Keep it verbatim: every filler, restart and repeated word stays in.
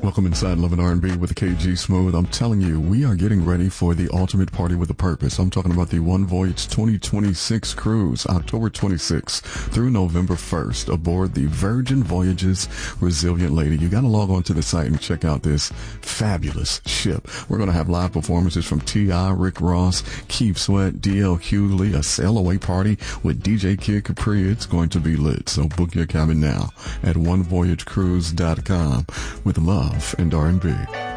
Welcome inside Love and R and B with K G Smooth. I'm telling you, we are getting ready for the ultimate party with a purpose. I'm talking about the One Voyage twenty twenty-six cruise, October twenty-sixth through November first, aboard the Virgin Voyages Resilient Lady. You got to log on to the site and check out this fabulous ship. We're going to have live performances from T I, Rick Ross, Keith Sweat, D L Hughley, a sail away party with D J Kid Capri. It's going to be lit. So book your cabin now at one voyage cruise dot com with love and R and B.